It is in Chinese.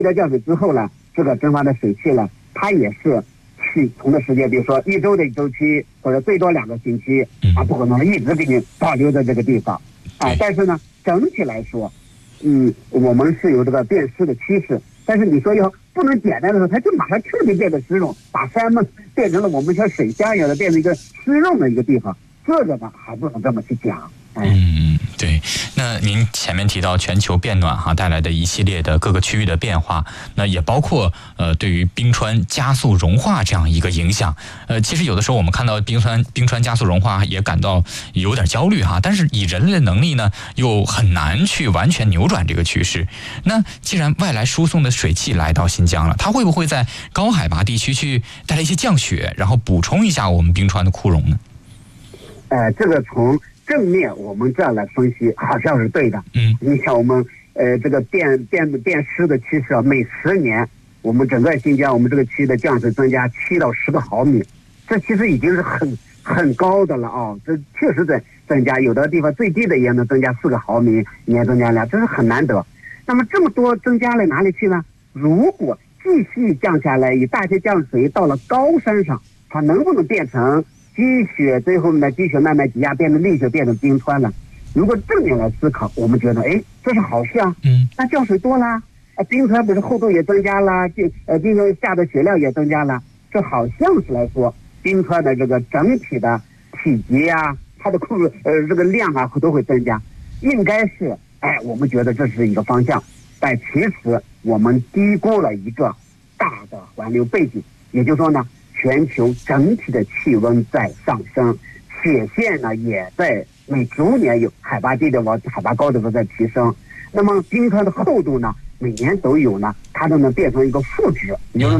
的降水之后呢，这个蒸发的水汽呢，它也是去同的时间，比如说1周的周期，或者最多2个星期啊，不可能一直给你保留在这个地方啊。但是呢，整体来说，我们是有这个变湿的趋势。但是你说要不能简单的时候，它就马上彻底变得湿润，把山们变成了我们像水乡一样的，变成一个湿润的一个地方，这个呢还不能这么去讲。 对。那您前面提到全球变暖带来的一系列的各个区域的变化，那也包括对于冰川加速融化这样一个影响。其实有的时候我们看到冰川加速融化也感到有点焦虑但是以人类的能力呢，又很难去完全扭转这个趋势。那既然外来输送的水汽来到新疆了，它会不会在高海拔地区去带来一些降雪，然后补充一下我们冰川的枯融呢？ 这个从正面我们这样来分析好像是对的。你像我们这个变湿的趋势每10年我们整个新疆我们这个区的降水增加7到10个毫米，这其实已经是很高的了这确实在增加，有的地方最低的也能增加4个毫米，年增加量，这是很难得。那么这么多增加了哪里去呢？如果继续降下来，以大些降水到了高山上，它能不能变成积雪，最后呢积雪慢慢挤压变成砾雪，变成冰川了？如果正面来思考，我们觉得这是好事啊。那降水多啦，冰川不是厚度也增加了，冰川下的雪量也增加了，这好像是来说冰川的这个整体的体积它的这个量都会增加，应该是我们觉得这是一个方向。但其实我们低估了一个大的环流背景，也就是说呢，全球整体的气温在上升，雪线呢也在逐年有海拔低的往海拔高的时候在提升。那么冰川的厚度呢，每年都有呢，它都能变成一个负值，也就是